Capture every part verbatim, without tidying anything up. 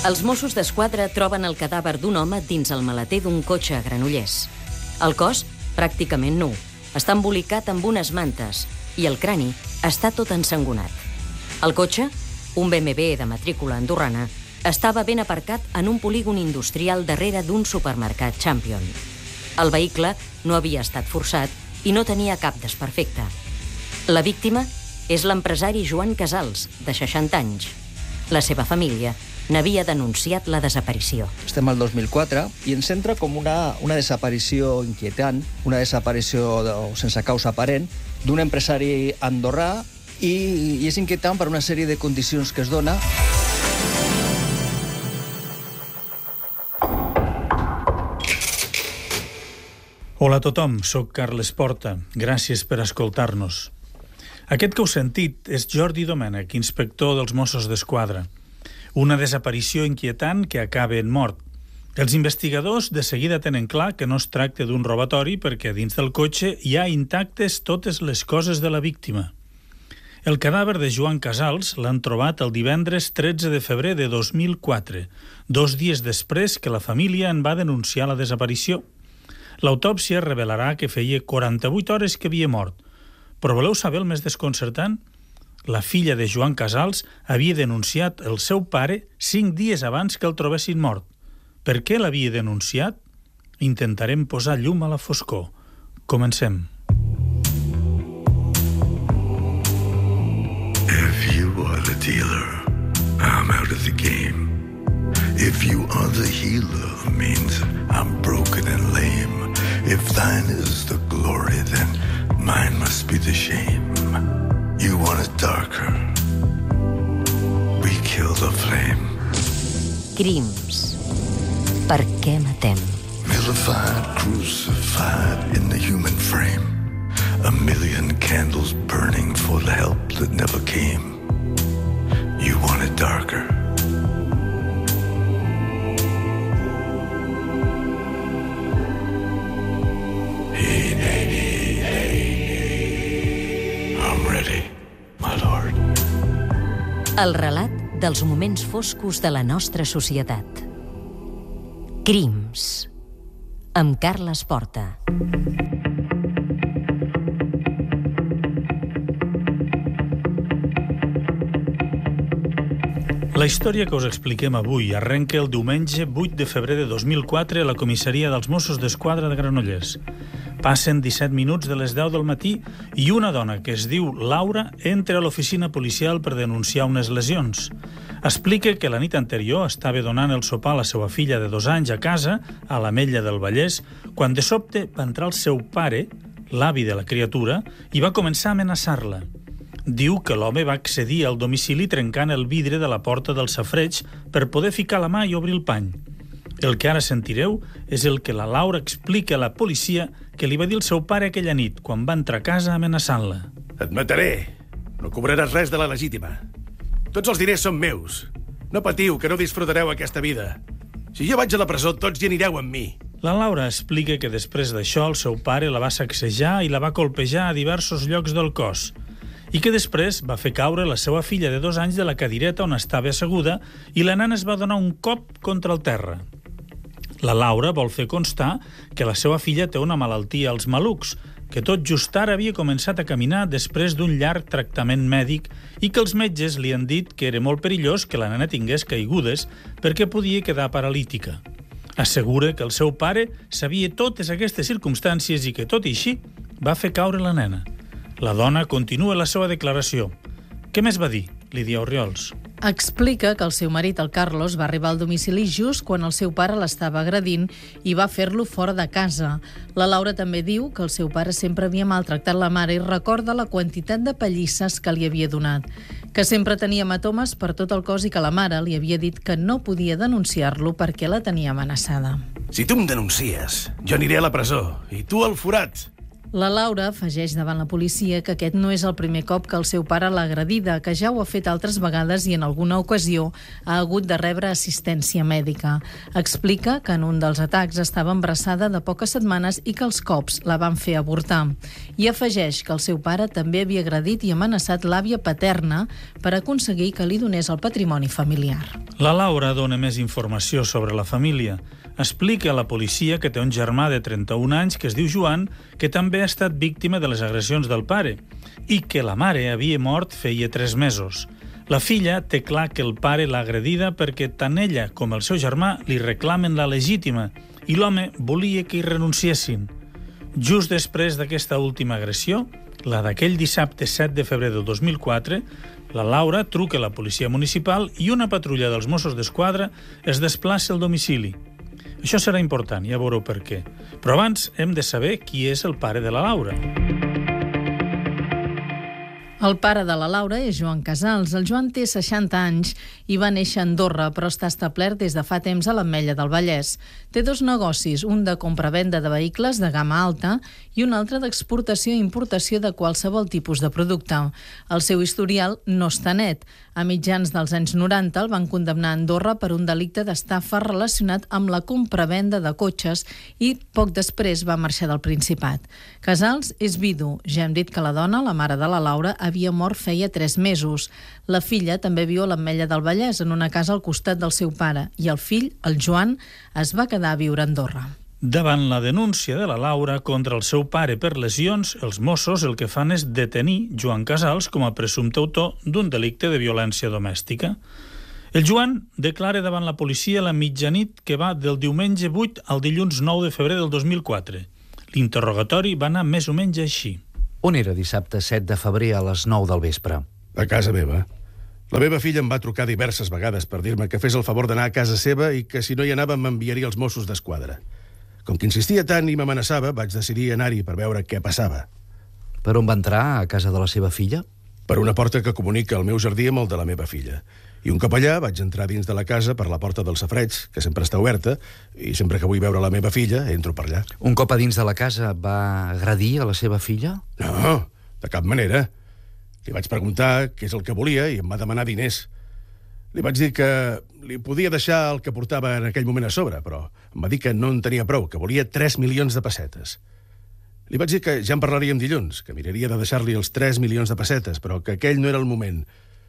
Els Mossos d'Esquadra troben el cadàver d'un home dins el maleter d'un cotxe a Granollers. El cos, pràcticament nu, està embolicat amb unes mantes i el crani està tot ensangonat. El cotxe, un B M W de matrícula andorrana, estava ben aparcat en un polígon industrial darrere d'un supermercat Champion. El vehicle no havia estat forçat i no tenia cap desperfecte. La víctima és l'empresari Joan Casals, de seixanta anys. La seva família n'havia denunciat la desaparició. Estem al dos mil quatre i ens entra com una, una desaparició inquietant, una desaparició de, sense causa aparent d'un empresari andorrà i, i és inquietant per una sèrie de condicions que es dona. Hola a tothom, soc Carles Porta. Gràcies per escoltar-nos. Aquest que heu sentit és Jordi Domènech, inspector dels Mossos d'Esquadra. Una desaparició inquietant que acaba en mort. Els investigadors de seguida tenen clar que no es tracta d'un robatori perquè dins del cotxe hi ha intactes totes les coses de la víctima. El cadàver de Joan Casals l'han trobat el divendres tretze de febrer de dos mil quatre, dos dies després que la família en va denunciar la desaparició. L'autòpsia revelarà que feia quaranta-vuit hores que havia mort. Però voleu saber el més desconcertant? La filla de Joan Casals havia denunciat el seu pare cinc dies abans que el trobessin mort. Per què l'havia denunciat? Intentarem posar llum a la foscor. Comencem. If you are the dealer, I'm out of the game. If you are the healer, means I'm broken and lame. If thine is the glory, then mine must be the shame. You want it darker. We kill the flame. Crims. Per què matem? Vilified, crucified in the human frame. A million candles burning for the help that never came. You want it darker. Hey, hey, hey, hey. I'm ready, my lord. El relat dels moments foscos de la nostra societat. Crims. Amb Carles Porta. La història que us expliquem avui arrenca el diumenge vuit de febrer de dos mil quatre a la comissaria dels Mossos d'Esquadra de Granollers. Passen disset minuts de les deu del matí i una dona que es diu Laura entra a l'oficina policial per denunciar unes lesions. Explica que la nit anterior estava donant el sopar a la seva filla de dos anys a casa, a l'Ametlla del Vallès, quan de sobte va entrar el seu pare, l'avi de la criatura, i va començar a amenaçar-la. Diu que l'home va accedir al domicili trencant el vidre de la porta del safareig per poder ficar la mà i obrir el pany. El que ara sentireu és el que la Laura explica a la policia que li va dir el seu pare aquella nit, quan va entrar a casa amenaçant-la. Et mataré. No cobraràs res de la legítima. Tots els diners són meus. No patiu, que no disfrutareu aquesta vida. Si jo vaig a la presó, tots hi anireu amb mi. La Laura explica que després d'això el seu pare la va sacsejar i la va colpejar a diversos llocs del cos i que després va fer caure la seva filla de dos anys de la cadireta on estava asseguda i la nena es va donar un cop contra el terra. La Laura vol fer constar que la seva filla té una malaltia als malucs, que tot just ara havia començat a caminar després d'un llarg tractament mèdic i que els metges li han dit que era molt perillós que la nena tingués caigudes perquè podia quedar paralítica. Assegura que el seu pare sabia totes aquestes circumstàncies i que, tot i així, va fer caure la nena. La dona continua la seva declaració. Què més va dir, Lídia Orriols? Explica que el seu marit, el Carlos, va arribar al domicili just quan el seu pare l'estava agredint i va fer-lo fora de casa. La Laura també diu que el seu pare sempre havia maltractat la mare i recorda la quantitat de pallisses que li havia donat, que sempre tenia hematomes per tot el cos i que la mare li havia dit que no podia denunciar-lo perquè la tenia amenaçada. Si tu em denuncies, jo aniré a la presó i tu al forat. La Laura afegeix davant la policia que aquest no és el primer cop que el seu pare l'ha agredida, que ja ho ha fet altres vegades i en alguna ocasió ha hagut de rebre assistència mèdica. Explica que en un dels atacs estava embarassada de poques setmanes i que els cops la van fer avortar. I afegeix que el seu pare també havia agredit i amenaçat l'àvia paterna per aconseguir que li donés el patrimoni familiar. La Laura dona més informació sobre la família. Explica a la policia que té un germà de trenta-un anys que es diu Joan, que també ha estat víctima de les agressions del pare, i que la mare havia mort feia tres mesos. La filla té clar que el pare l'ha agredida perquè tant ella com el seu germà li reclamen la legítima i l'home volia que hi renunciessin. Just després d'aquesta última agressió, la d'aquell dissabte set de febrer del dos mil quatre, la Laura truca a la policia municipal i una patrulla dels Mossos d'Esquadra es desplaça al domicili. Això serà important, ja veureu per què. Però abans hem de saber qui és el pare de la Laura. El pare de la Laura és Joan Casals. El Joan té seixanta anys i va néixer a Andorra, però està establert des de fa temps a l'Ametlla del Vallès. Té dos negocis, un de compra-venda de vehicles de gamma alta i un altre d'exportació i importació de qualsevol tipus de producte. El seu historial no està net. A mitjans dels anys noranta el van condemnar a Andorra per un delicte d'estafa relacionat amb la compra-venda de cotxes i poc després va marxar del Principat. Casals és vidu. Ja hem dit que la dona, la mare de la Laura, havia mort feia tres mesos. La filla també viu a l'Ametlla del Vallès, en una casa al costat del seu pare, i el fill, el Joan, es va quedar a viure a Andorra. Davant la denúncia de la Laura contra el seu pare per lesions, els Mossos el que fan és detenir Joan Casals com a presumpte autor d'un delicte de violència domèstica. El Joan declara davant la policia la mitjanit que va del diumenge vuit al dilluns nou de febrer del dos mil quatre. L'interrogatori va anar més o menys així. On era dissabte set de febrer a les nou del vespre? A casa meva. La meva filla em va trucar diverses vegades per dir-me que fes el favor d'anar a casa seva i que si no hi anava m'enviaria els Mossos d'Esquadra. Com que insistia tant i m'amenaçava, vaig decidir anar-hi per veure què passava. Per on va entrar a casa de la seva filla? Per una porta que comunica el meu jardí amb el de la meva filla. I un cop allà vaig entrar dins de la casa per la porta del safareig, que sempre està oberta, i sempre que vull veure la meva filla, entro per allà. Un cop a dins de la casa va agredir a la seva filla? No, de cap manera. Li vaig preguntar què és el que volia i em va demanar diners. Li vaig dir que li podia deixar el que portava en aquell moment a sobre, però em va dir que no en tenia prou, que volia tres milions de pessetes. Li vaig dir que ja en parlaríem dilluns, que miraria de deixar-li els tres milions de pessetes, però que aquell no era el moment.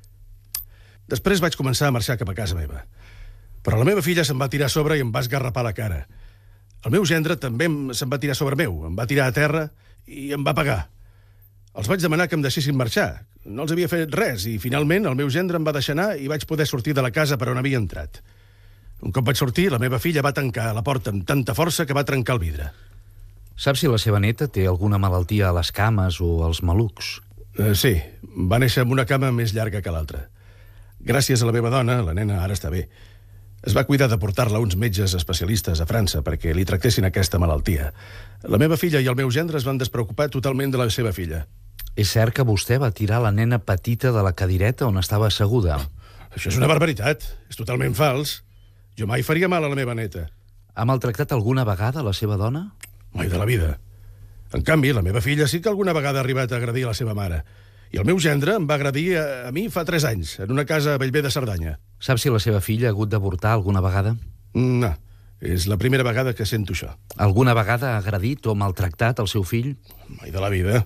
Després vaig començar a marxar cap a casa meva. Però la meva filla se'n va tirar a sobre i em va esgarrapar la cara. El meu gendre també se'n va tirar a sobre meu, em va tirar a terra i em va pegar. Els vaig demanar que em deixessin marxar. No els havia fet res i, finalment, el meu gendre em va deixar anar i vaig poder sortir de la casa per on havia entrat. Un cop vaig sortir, la meva filla va tancar la porta amb tanta força que va trencar el vidre. Saps si la seva neta té alguna malaltia a les cames o als malucs? Uh, sí, va néixer amb una cama més llarga que l'altra. Gràcies a la meva dona, la nena ara està bé. Es va cuidar de portar-la a uns metges especialistes a França perquè li tractessin aquesta malaltia. La meva filla i el meu gendre es van despreocupar totalment de la seva filla. És cert que vostè va tirar la nena petita de la cadireta on estava asseguda? Això és una barbaritat. És totalment fals. Jo mai faria mal a la meva neta. Ha maltractat alguna vegada la seva dona? Mai de la vida. En canvi, la meva filla sí que alguna vegada ha arribat a agredir a la seva mare. I el meu gendre em va agredir a, a mi fa tres anys, en una casa a Bellver de Cerdanya. Saps si la seva filla ha hagut d'avortar alguna vegada? No, és la primera vegada que sento això. Alguna vegada ha agredit o maltractat el seu fill? Mai de la vida.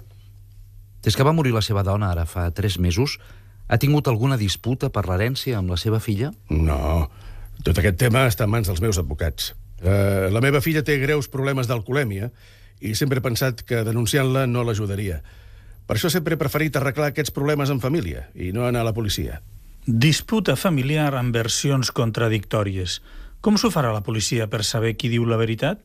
Des que va morir la seva dona, ara fa tres mesos, ha tingut alguna disputa per l'herència amb la seva filla? No, tot aquest tema està en mans dels meus advocats. Uh, la meva filla té greus problemes d'alcoholèmia i sempre he pensat que denunciant-la no l'ajudaria. Per això sempre he preferit arreglar aquests problemes en família i no anar a la policia. Disputa familiar amb versions contradictòries. Com s'ho farà la policia per saber qui diu la veritat?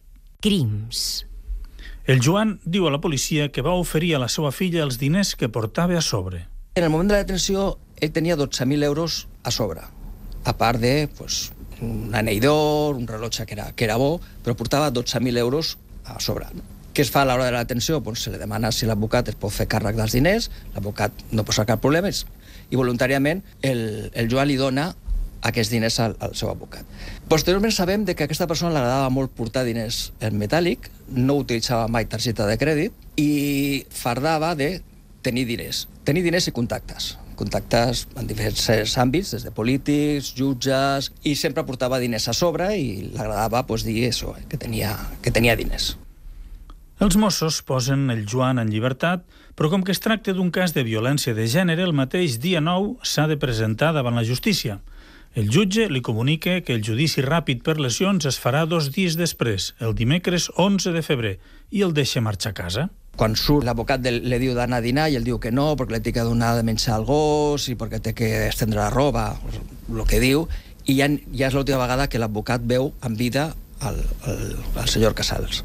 Crims. El Joan diu a la policia que va oferir a la seva filla els diners que portava a sobre. En el moment de la detenció, ell tenia dotze mil euros a sobre, a part de pues, un anell d'or, un rellotge que era, que era bo, però portava dotze mil euros a sobre. Què es fa a l'hora de la detenció? Pues se li demana si l'advocat es pot fer càrrec dels diners, l'advocat no posa cap problema, i voluntàriament el, el Joan li dona aquests diners al, al seu advocat. Posteriorment sabem de que a aquesta persona li agradava molt portar diners en metàl·lic, no utilitzava mai targeta de crèdit, i fardava de tenir diners. Tenir diners i contactes. Contactes en diferents àmbits, des de polítics, jutges, i sempre portava diners a sobre i l'agradava pues, dir això, que tenia, que tenia diners. Els Mossos posen el Joan en llibertat, però com que es tracta d'un cas de violència de gènere, el mateix dia nou s'ha de presentar davant la justícia. El jutge li comunica que el judici ràpid per lesions es farà dos dies després, el dimecres onze de febrer, i el deixa marxar a casa. Quan surt, l'advocat li diu d'anar a dinar i ell diu que no, perquè li té que donar de menjar al gos i perquè té que estendre la roba, el que diu, i ja, ja és l'última vegada que l'advocat veu en vida el, el, el senyor Casals.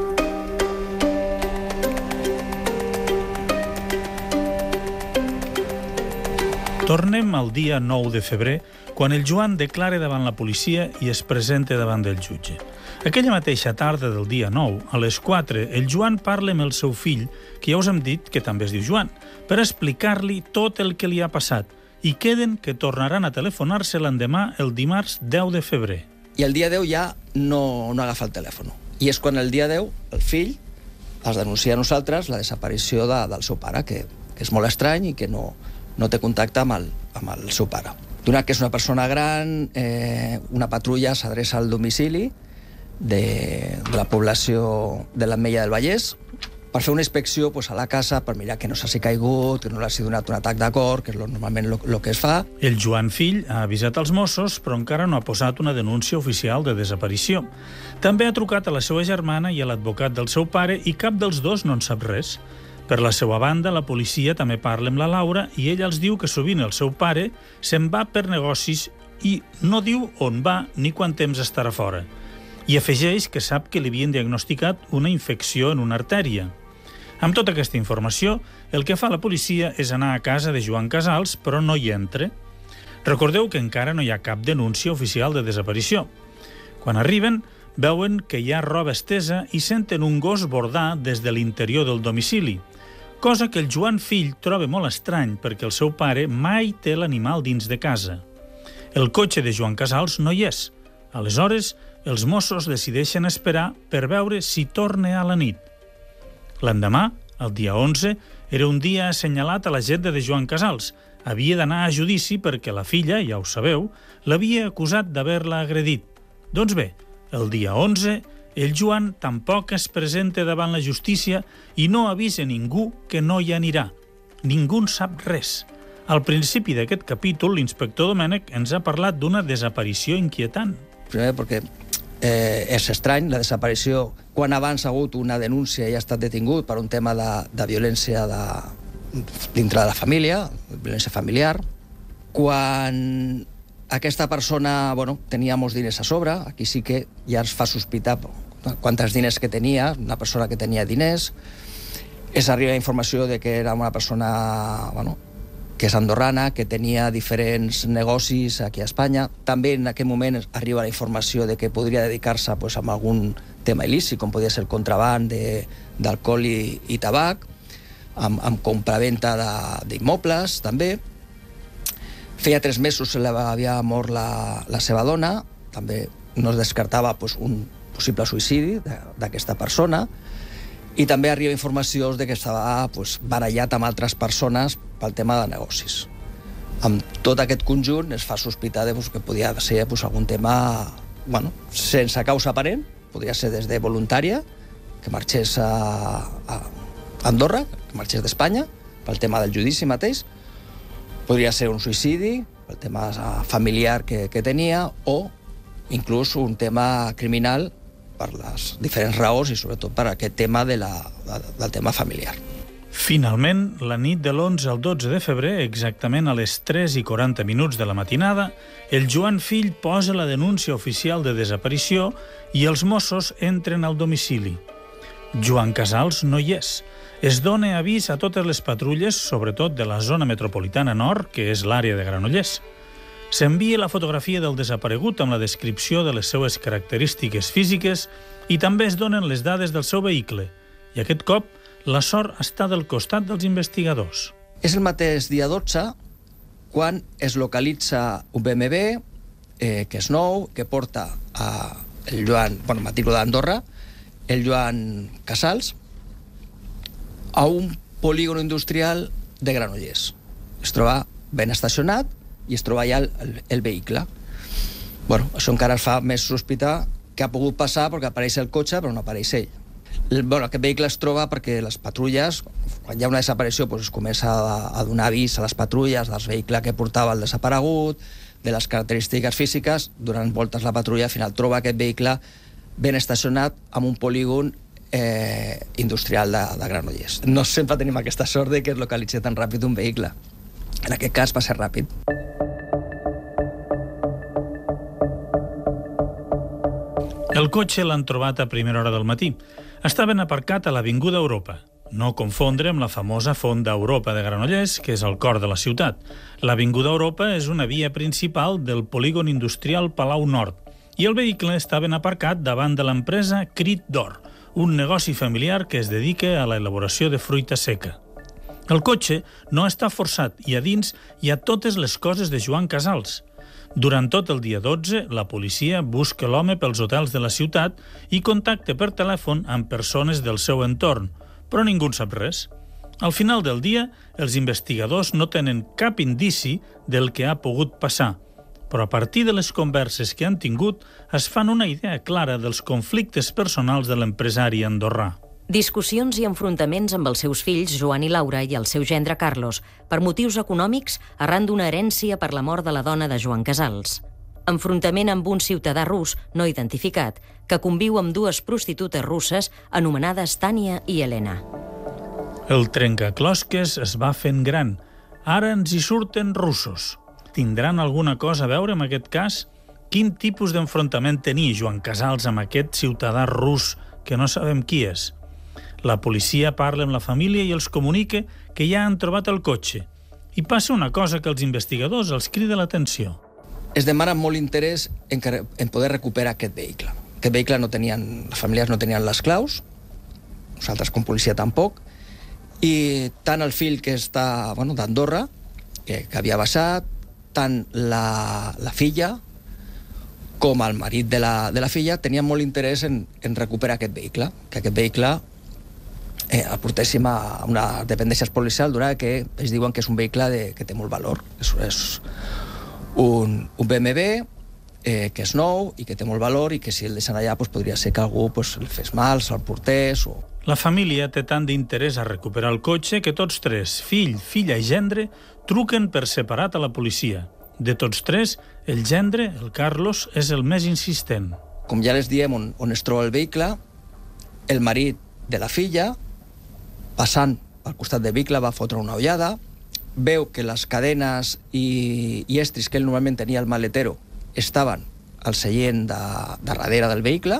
Tornem al dia nou de febrer, quan el Joan declara davant la policia i es presenta davant del jutge. Aquella mateixa tarda del dia nou, a les quatre, el Joan parla amb el seu fill, que ja us hem dit que també es diu Joan, per explicar-li tot el que li ha passat, i queden que tornaran a telefonar-se l'endemà el dimarts deu de febrer. I el dia deu ja no, no agafa el telèfon. I és quan el dia deu el fill es denuncia a nosaltres la desaparició de, del seu pare, que, que és molt estrany i que no, no té contacte amb el, amb el seu pare. Donat que és una persona gran, eh, una patrulla s'adreça al domicili de, de la població de l'Ametlla del Vallès per fer una inspecció pues, a la casa, per mirar que no s'hagi caigut, que no l'hagi donat un atac de cor, que és lo, normalment el que es fa. El Joan fill ha avisat els Mossos, però encara no ha posat una denúncia oficial de desaparició. També ha trucat a la seva germana i a l'advocat del seu pare i cap dels dos no en sap res. Per la seva banda, la policia també parla amb la Laura i ella els diu que sovint el seu pare se'n va per negocis i no diu on va ni quant temps estarà fora. I afegeix que sap que li havien diagnosticat una infecció en una artèria. Amb tota aquesta informació, el que fa la policia és anar a casa de Joan Casals, però no hi entra. Recordeu que encara no hi ha cap denúncia oficial de desaparició. Quan arriben, veuen que hi ha roba estesa i senten un gos bordar des de l'interior del domicili, cosa que el Joan fill troba molt estrany perquè el seu pare mai té l'animal dins de casa. El cotxe de Joan Casals no hi és. Aleshores, els Mossos decideixen esperar per veure si torna a la nit. L'endemà, el dia onze, era un dia assenyalat a l'agenda de Joan Casals. Havia d'anar a judici perquè la filla, ja ho sabeu, l'havia acusat d'haver-la agredit. Doncs bé, el dia onze, el Joan tampoc es presenta davant la justícia i no avisa ningú que no hi anirà. Ningú en sap res. Al principi d'aquest capítol, l'inspector Domènech ens ha parlat d'una desaparició inquietant. Primer perquè eh, és estrany, la desaparició, quan abans ha hagut una denúncia i ha estat detingut per un tema de, de violència de, dintre de la família, violència familiar. Quan aquesta persona bueno, tenia molts diners a sobre, aquí sí que ja es fa sospitar quantes diners que tenia, una persona que tenia diners. Es arriba informació de que era una persona bueno, que és andorrana, que tenia diferents negocis aquí a Espanya. També en aquell moment arriba la informació de que podria dedicar-se pues, a algun tema il·lícit, com podia ser el contraban d'alcohol i, i tabac, amb, amb compraventa d'immobles, també. Feia tres mesos se l'havia mort la, la seva dona, també no es descartava pues, un possible suïcidi d'aquesta persona, i també arriba informacions de que estava pues, barallat amb altres persones pel tema de negocis. Amb tot aquest conjunt es fa sospitar de, pues, que podia ser pues, algun tema bueno, sense causa aparent, podria ser des de voluntària, que marxés a, a Andorra, que marxés d'Espanya, pel tema del judici mateix, podria ser un suïcidi, el tema familiar que, que tenia, o inclús un tema criminal per les diferents raons i sobretot per aquest tema de la, de, del tema familiar. Finalment, la nit de l'onze al dotze de febrer, exactament a les tres i quaranta minuts de la matinada, el Joan fill posa la denúncia oficial de desaparició i els Mossos entren al domicili. Joan Casals no hi és. Es dona avís a totes les patrulles, sobretot de la zona metropolitana nord, que és l'àrea de Granollers. S'envia la fotografia del desaparegut amb la descripció de les seues característiques físiques i també es donen les dades del seu vehicle. I aquest cop, la sort està del costat dels investigadors. És el mateix dia dotze quan es localitza un B M W, eh, que és nou, que porta a el Joan, bueno, matrícula d'Andorra, el Joan Casals, a un polígon industrial de Granollers. Es troba ben estacionat i es troba allà el, el, el vehicle. Bueno, això encara es fa més sospitar que ha pogut passar perquè apareix el cotxe però no apareix ell. El, bueno, aquest vehicle es troba perquè les patrulles, quan hi ha una desaparició, doncs es comença a, a donar avís a les patrulles dels vehicles que portava el desaparegut, de les característiques físiques. Durant voltes la patrulla al final troba aquest vehicle ben estacionat en un polígon eh, industrial de, de Granollers. No sempre tenim aquesta sort de que es localitzi tan ràpid un vehicle. En aquest cas va ser ràpid. El cotxe l'han trobat a primera hora del matí. Està ben aparcat a l'Avinguda Europa. No confondre amb la famosa Fonda Europa de Granollers, que és el cor de la ciutat. L'Avinguda Europa és una via principal del polígon industrial Palau Nord i el vehicle està ben aparcat davant de l'empresa Crit d'Or, un negoci familiar que es dedica a l'elaboració de fruita seca. El cotxe no està forçat i a dins hi ha totes les coses de Joan Casals. Durant tot el dia dotze, la policia busca l'home pels hotels de la ciutat i contacta per telèfon amb persones del seu entorn, però ningú en sap res. Al final del dia, els investigadors no tenen cap indici del que ha pogut passar, però a partir de les converses que han tingut es fan una idea clara dels conflictes personals de l'empresari andorrà. Discussions i enfrontaments amb els seus fills, Joan i Laura, i el seu gendre Carlos, per motius econòmics arran d'una herència per la mort de la dona de Joan Casals. Enfrontament amb un ciutadà rus no identificat que conviu amb dues prostitutes russes anomenades Tània i Helena. El trencaclosques es va fent gran. Ara ens hi surten russos. Tindran alguna cosa a veure amb aquest cas? Quin tipus d'enfrontament tenia Joan Casals amb aquest ciutadà rus que no sabem qui és? La policia parla amb la família i els comunica que ja han trobat el cotxe. I passa una cosa que els investigadors els crida l'atenció. Es demana molt interès en, que, en poder recuperar aquest vehicle. Aquest vehicle no tenien, les famílies no tenien les claus, nosaltres com policia tampoc, i tant el fill que està bueno, d'Andorra, que, que havia baixat, tant la, la filla com el marit de la, de la filla tenien molt interès en, en recuperar aquest vehicle, que aquest vehicle eh, el portéssim a una dependència policial, donat que es diuen que és un vehicle de, que té molt valor. És, és un, un B M W eh, que és nou i que té molt valor i que si el deixen allà pues, podria ser que algú pues, el fes mal, se'l portés o... La família té tant d'interès a recuperar el cotxe que tots tres, fill, filla i gendre, truquen per separat a la policia. De tots tres, el gendre, el Carlos, és el més insistent. Com ja les diem on, on es troba el vehicle, el marit de la filla, passant al costat del vehicle, va fotre una ullada, veu que les cadenes i, i estris que ell normalment tenia al maletero estaven al seient de, de darrere del vehicle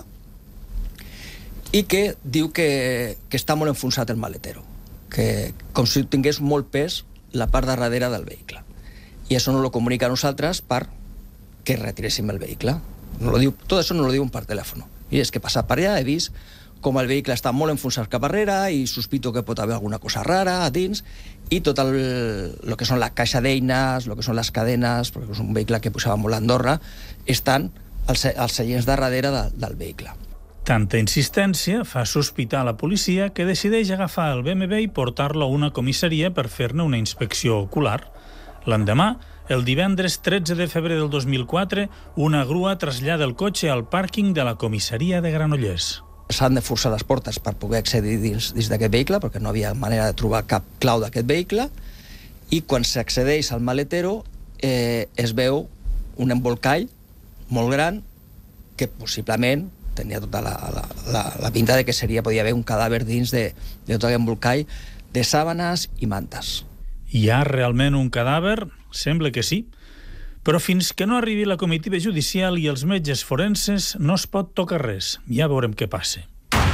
i que diu que, que està molt enfonsat el maletero, que com si tingués molt pes la part de darrere del vehicle. I això no lo comunica a nosaltres per que retiréssim el vehicle. No lo diu, tot això no lo diuen per telèfon. I és que he passat per allà, he vist com el vehicle està molt enfonsat cap darrere i sospito que pot haver alguna cosa rara a dins i tot el, el que són la caixa d'eines, el que són les cadenes, perquè és un vehicle que posava molt a Andorra, estan als, als seients de darrere de, del vehicle. Tanta insistència fa sospitar a la policia que decideix agafar el B M W i portar-lo a una comissaria per fer-ne una inspecció ocular. L'endemà, el divendres tretze de febrer del dos mil quatre, una grua trasllada el cotxe al pàrquing de la comissaria de Granollers. S'han de forçar les portes per poder accedir dins, dins d'aquest vehicle, perquè no havia manera de trobar cap clau d'aquest vehicle, i quan s'accedeix al maletero eh, es veu un embolcall molt gran que possiblement tenia tota la, la, la, la pinta de que seria, podia haver un cadàver dins de, de tot aquest embolcall de sàbanes i mantes. Hi ha realment un cadàver? Sembla que sí. Però fins que no arribi la comitiva judicial i els metges forenses no es pot tocar res. Ja veurem què passa.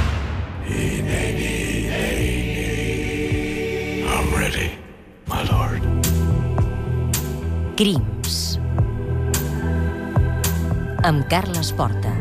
I'm ready, my lord. Crims. Amb Carles Porta.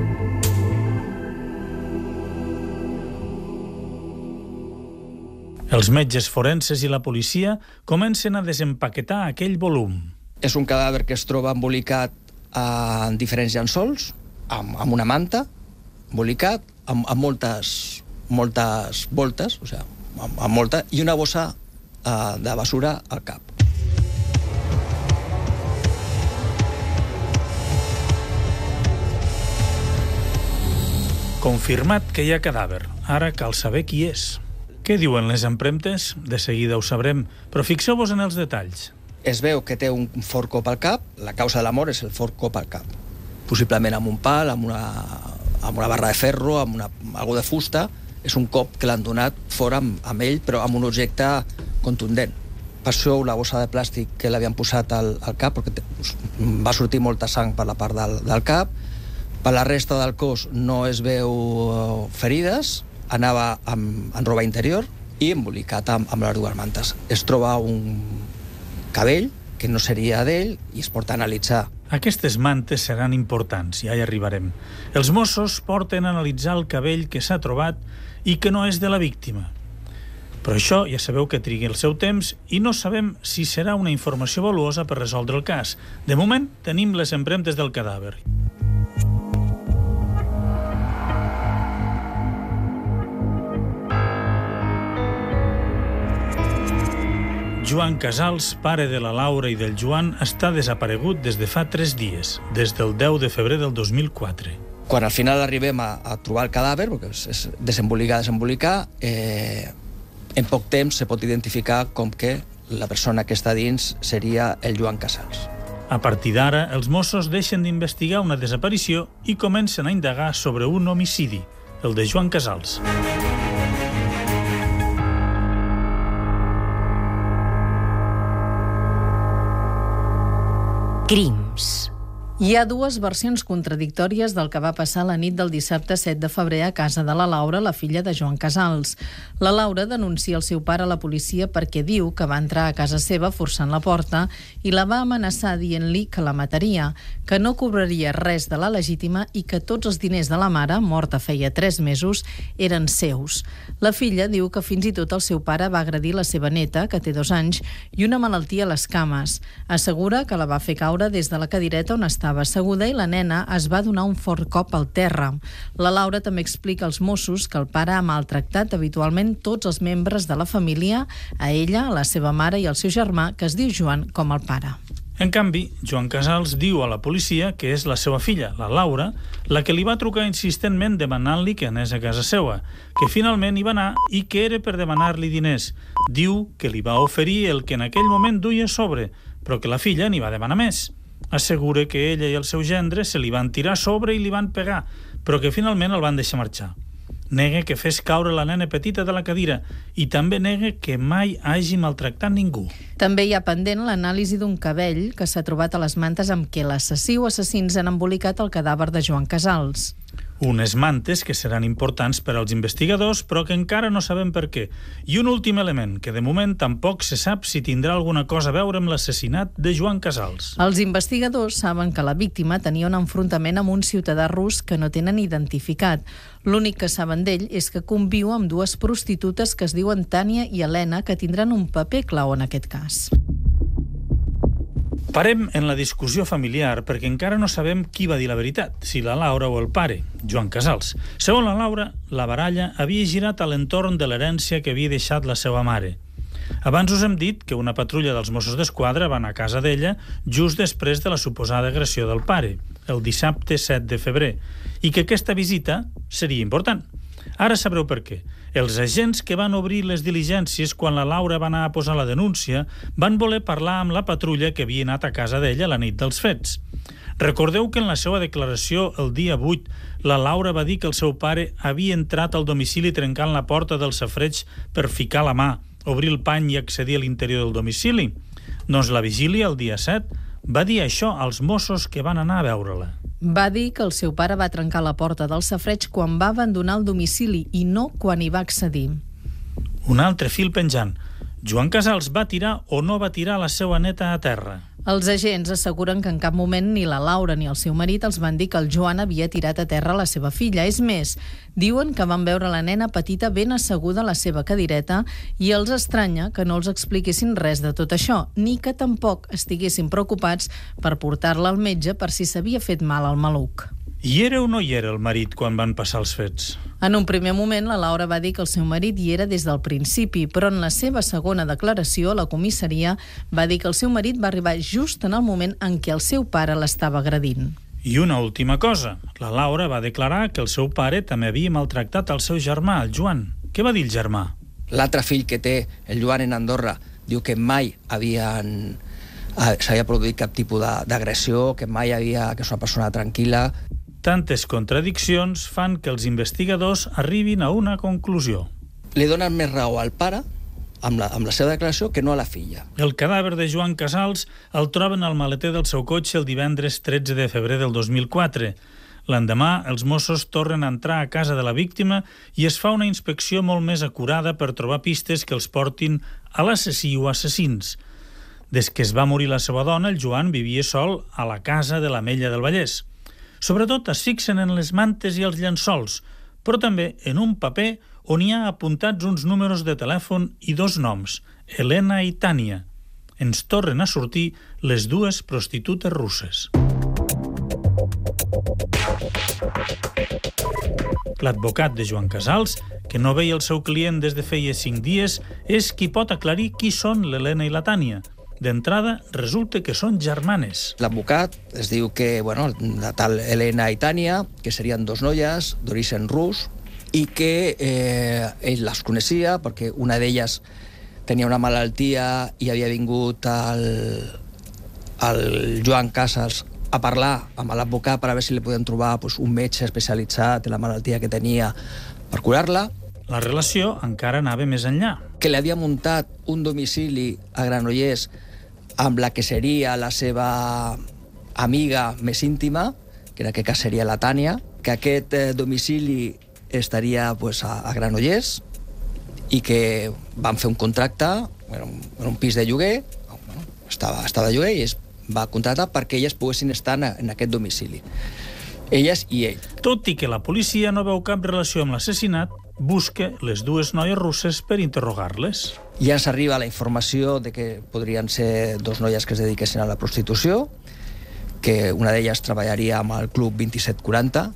Els metges forenses i la policia comencen a desempaquetar aquell volum. És un cadàver que es troba embolicat en diferents llençols, amb, amb una manta, embolicat, amb, amb moltes, moltes voltes, o sigui, amb, amb molta, i una bossa uh, de basura al cap. Confirmat que hi ha cadàver. Ara cal saber qui és. Què diuen les empremtes? De seguida ho sabrem, però fixeu-vos en els detalls. Es veu que té un fort cop al cap, la causa de la mort és el fort cop al cap. Possiblement amb un pal, amb una, amb una barra de ferro, amb una, algo de fusta. És un cop que l'han donat fora amb, amb ell, però amb un objecte contundent. Per això la bossa de plàstic que l'havien posat al, al cap, perquè va sortir molta sang per la part del, del cap. Per la resta del cos no es veu ferides, anava amb, amb roba interior i embolicat amb, amb les dues mantes. Es troba un cabell que no seria d'ell i es porta a analitzar. Aquestes mantes seran importants, ja hi arribarem. Els Mossos porten a analitzar el cabell que s'ha trobat i que no és de la víctima. Però això ja sabeu que trigui el seu temps i no sabem si serà una informació valuosa per resoldre el cas. De moment, tenim les empremtes del cadàver. Joan Casals, pare de la Laura i del Joan, està desaparegut des de fa tres dies, des del deu de febrer del dos mil quatre. Quan al final arribem a, a trobar el cadàver, perquè és, és desembolicar, desembolicar, eh, en poc temps se pot identificar com que la persona que està dins seria el Joan Casals. A partir d'ara, els Mossos deixen d'investigar una desaparició i comencen a indagar sobre un homicidi, el de Joan Casals. Crims. Hi ha dues versions contradictòries del que va passar la nit del dissabte set de febrer a casa de la Laura, la filla de Joan Casals. La Laura denuncia el seu pare a la policia perquè diu que va entrar a casa seva forçant la porta i la va amenaçar dient-li que la mataria, que no cobraria res de la legítima i que tots els diners de la mare, morta feia tres mesos, eren seus. La filla diu que fins i tot el seu pare va agredir la seva neta, que té dos anys, i una malaltia a les cames. Assegura que la va fer caure des de la cadireta on estava estava asseguda i la nena es va donar un fort cop al terra. La Laura també explica als Mossos que el pare ha maltractat habitualment tots els membres de la família, a ella, a la seva mare i al seu germà, que es diu Joan, com el pare. En canvi, Joan Casals diu a la policia que és la seva filla, la Laura, la que li va trucar insistentment demanant-li que anés a casa seva, que finalment hi va anar i que era per demanar-li diners. Diu que li va oferir el que en aquell moment duia a sobre, però que la filla n'hi va demanar més. Assegura que ella i el seu gendre se li van tirar a sobre i li van pegar, però que finalment el van deixar marxar. Nega que fes caure la nena petita de la cadira i també nega que mai hagi maltractat ningú. També hi ha pendent l'anàlisi d'un cabell que s'ha trobat a les mantes amb què l'assassí o assassins han embolicat el cadàver de Joan Casals. Unes mantes que seran importants per als investigadors, però que encara no sabem per què. I un últim element, que de moment tampoc se sap si tindrà alguna cosa a veure amb l'assassinat de Joan Casals. Els investigadors saben que la víctima tenia un enfrontament amb un ciutadà rus que no tenen identificat. L'únic que saben d'ell és que conviu amb dues prostitutes que es diuen Tània i Helena, que tindran un paper clau en aquest cas. Parem en la discussió familiar perquè encara no sabem qui va dir la veritat, si la Laura o el pare, Joan Casals. Segons la Laura, la baralla havia girat a l'entorn de l'herència que havia deixat la seva mare. Abans us hem dit que una patrulla dels Mossos d'Esquadra va anar a casa d'ella just després de la suposada agressió del pare, el dissabte set de febrer, i que aquesta visita seria important. Ara sabreu per què. Els agents que van obrir les diligències quan la Laura va anar a posar la denúncia van voler parlar amb la patrulla que havia anat a casa d'ella la nit dels fets. Recordeu que en la seva declaració el dia vuit la Laura va dir que el seu pare havia entrat al domicili trencant la porta del safareig per ficar la mà, obrir el pany i accedir a l'interior del domicili. Doncs la vigília, el dia set, va dir això als Mossos que van anar a veure-la. Va dir que el seu pare va trencar la porta del safareig quan va abandonar el domicili i no quan hi va accedir. Un altre fil penjant. Joan Casals va tirar o no va tirar la seva neta a terra? Els agents asseguren que en cap moment ni la Laura ni el seu marit els van dir que el Joan havia tirat a terra la seva filla. És més, diuen que van veure la nena petita ben asseguda a la seva cadireta i els estranya que no els expliquessin res de tot això, ni que tampoc estiguessin preocupats per portar-la al metge per si s'havia fet mal al maluc. Hi era o no hi era el marit quan van passar els fets? En un primer moment, la Laura va dir que el seu marit hi era des del principi, però en la seva segona declaració, la comissaria va dir que el seu marit va arribar just en el moment en què el seu pare l'estava agredint. I una última cosa. La Laura va declarar que el seu pare també havia maltractat el seu germà, el Joan. Què va dir el germà? L'altre fill que té, el Joan, en Andorra, diu que mai havien s'havia produït cap tipus d'agressió, que mai havia, que és una persona tranquil·la. Tantes contradiccions fan que els investigadors arribin a una conclusió. Li donen més raó al pare, amb la, amb la seva declaració, que no a la filla. El cadàver de Joan Casals el troben al maleter del seu cotxe el divendres tretze de febrer del dos mil quatre. L'endemà, els Mossos tornen a entrar a casa de la víctima i es fa una inspecció molt més acurada per trobar pistes que els portin a l'assassí o assassins. Des que es va morir la seva dona, el Joan vivia sol a la casa de l'Ametlla del Vallès. Sobretot es fixen en les mantes i els llençols, però també en un paper on hi ha apuntats uns números de telèfon i dos noms, Helena i Tània. Ens tornen a sortir les dues prostitutes russes. L'advocat de Joan Casals, que no veia el seu client des de feia cinc dies, és qui pot aclarir qui són l'Helena i la Tània. D'entrada, resulta que són germanes. L'advocat es diu que, bueno, la tal Helena i Tània, que serien dos noies d'origen rus, i que eh, ell les coneixia perquè una d'elles tenia una malaltia i havia vingut el, el Joan Casals a parlar amb l'advocat per a veure si li podien trobar pues, un metge especialitzat en la malaltia que tenia per curar-la. La relació encara anava més enllà. Que li havia muntat un domicili a Granollers amb la que seria la seva amiga més íntima, que en aquest cas seria la Tània, que aquest eh, domicili estaria pues, a, a Granollers i que van fer un contracte, era un, era un pis de lloguer, bueno, estava, estava de lloguer i es va contractar perquè elles poguessin estar en, en aquest domicili. Elles i ell. Tot i que la policia no veu cap relació amb l'assassinat, busca les dues noies russes per interrogar-les. Ja ens arriba la informació de que podrien ser dos noies que es dediquessin a la prostitució, que una d'elles treballaria amb el club vint-i-set quaranta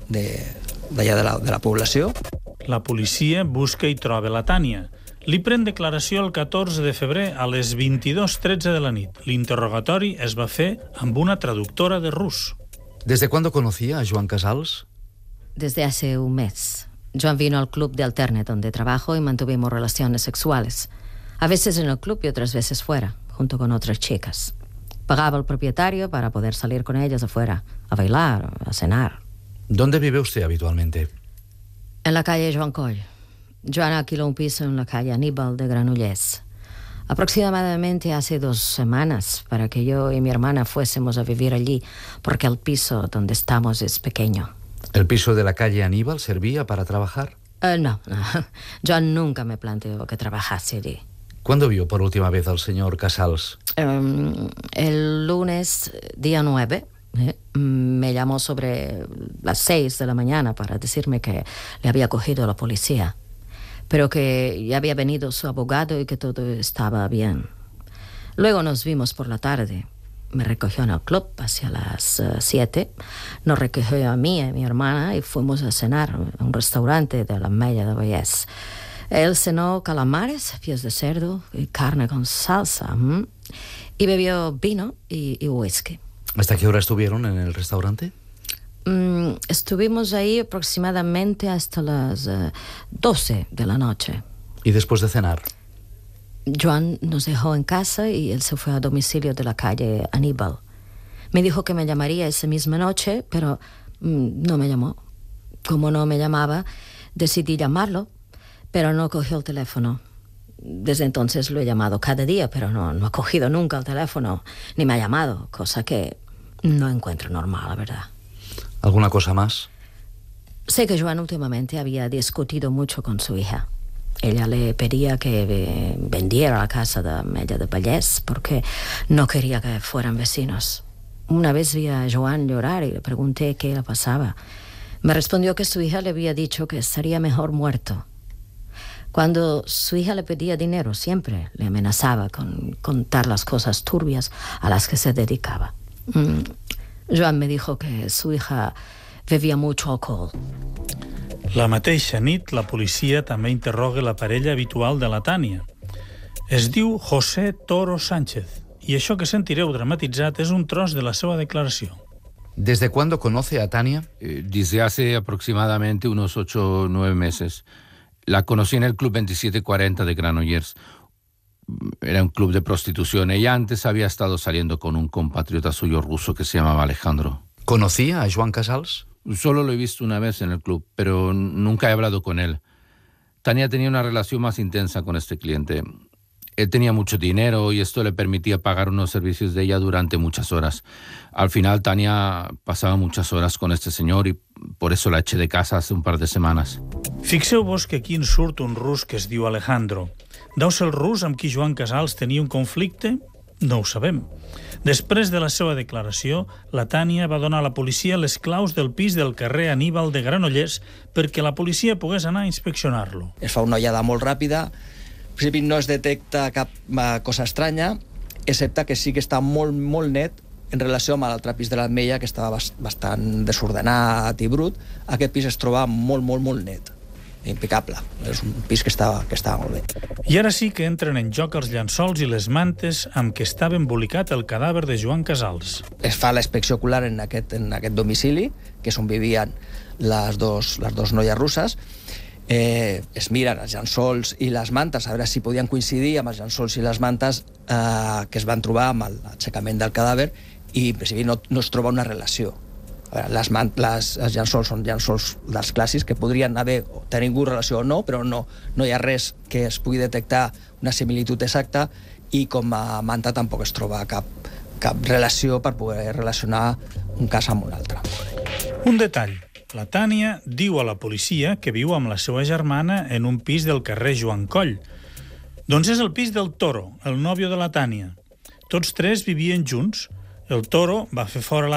d'allà de, de, la, de la població. La policia busca i troba la Tània. Li pren declaració el catorze de febrer a les vint-i-dos tretze de la nit. L'interrogatori es va fer amb una traductora de rus. ¿Desde cuándo conocía a Joan Casals? Desde hace un mes. Joan vino al club de Alternet donde trabajo y mantuvimos relaciones sexuales. A veces en el club y otras veces fuera, junto con otras chicas. Pagaba al propietario para poder salir con ellas afuera, a bailar, a cenar. ¿Dónde vive usted habitualmente? En la calle Joan Coll. Joan alquiló un piso en la calle Aníbal de Granollers. Aproximadamente hace dos semanas para que yo y mi hermana fuésemos a vivir allí, porque el piso donde estamos es pequeño. ¿El piso de la calle Aníbal servía para trabajar? Uh, no, no. Joan nunca me planteó que trabajase allí. ¿Cuándo vio por última vez al señor Casals? Um, el lunes, día nueve, ¿eh? Me llamó sobre las seis de la mañana para decirme que le había cogido la policía, pero que ya había venido su abogado y que todo estaba bien. Luego nos vimos por la tarde. Me recogió en el club hacia las uh, siete. Nos recogió a mí y a mi hermana y fuimos a cenar a un restaurante de la Ametlla del Vallès. Él cenó calamares, pies de cerdo y carne con salsa. ¿m? Y bebió vino y, y whisky. ¿Hasta qué hora estuvieron en el restaurante? Mm, estuvimos ahí aproximadamente hasta las uh, doce de la noche. ¿Y después de cenar? Joan nos dejó en casa y él se fue a domicilio de la calle Aníbal. Me dijo que me llamaría esa misma noche, pero mm, no me llamó. Como no me llamaba, decidí llamarlo, pero no cogió el teléfono. Desde entonces lo he llamado cada día, pero no, no ha cogido nunca el teléfono, ni me ha llamado, cosa que no encuentro normal, la verdad. ¿Alguna cosa más? Sé que Joan últimamente había discutido mucho con su hija. Ella le pedía que vendiera la casa de Ametlla del Vallès porque no quería que fueran vecinos. Una vez vi a Joan llorar y le pregunté qué le pasaba. Me respondió que su hija le había dicho que estaría mejor muerto. Cuando su hija le pedía dinero, siempre le amenazaba con contar las cosas turbias a las que se dedicaba. Mm. Joan me dijo que su hija bebía mucho alcohol. La mateixa nit, la policia també interroga la parella habitual de la Tània. Es diu José Toro Sánchez, i això que sentireu dramatitzat és un tros de la seva declaració. ¿Desde cuándo conoce a Tania? Eh, desde hace aproximadamente unos ocho o nueve meses. La conocí en el Club veintisiete cuarenta de Granollers. Era un club de prostitución. Ella antes había estado saliendo con un compatriota suyo ruso que se llamaba Alejandro. ¿Conocía a Joan Casals? Solo lo he visto una vez en el club, pero nunca he hablado con él. Tania tenía una relación más intensa con este cliente. Él tenía mucho dinero y esto le permitía pagar unos servicios de ella durante muchas horas. Al final, Tania pasaba muchas horas con este señor y por eso la eché de casa hace un par de semanas. Fixeu-vos que aquí en surt un rus que es diu Alejandro. Deu ser el rus amb qui Joan Casals tenia un conflicte? No ho sabem. Després de la seva declaració, la Tània va donar a la policia les claus del pis del carrer Aníbal de Granollers perquè la policia pogués anar a inspeccionar-lo. Es fa una ullada molt ràpida, en principi no es detecta cap cosa estranya, excepte que sí que està molt, molt net en relació amb l'altre pis de l'Ametlla, que estava bastant desordenat i brut. Aquest pis es troba molt, molt, molt net. Impecable. És un pis que estava, que estava molt bé. I ara sí que entren en joc els llençols i les mantes amb què estava embolicat el cadàver de Joan Casals. Es fa la inspecció ocular en aquest, en aquest domicili, que és on vivien les dos, les dos noies russes. Eh, es miren els llençols i les mantes, a veure si podien coincidir amb els llençols i les mantes eh, que es van trobar amb l'aixecament del cadàver, i en principi no, no es troba una relació. A veure, les, les, els llençols són llençols dels clàssics que podrien haver tingut relació o no, però no, no hi ha res que es pugui detectar una similitud exacta, i com a manta tampoc es troba cap, cap relació per poder relacionar un cas amb un altre. Un detall. La Tània diu a la policia que viu amb la seva germana en un pis del carrer Joan Coll. Doncs és el pis del Toro, el nòvio de la Tània. Tots tres vivien junts. El Toro va fer fora la